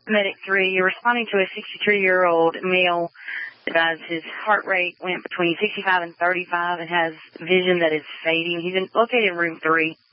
Medic 3, you're responding to a 63-year-old male that has his heart rate went between 65 and 35 and has vision that is fading. He's located in room 3.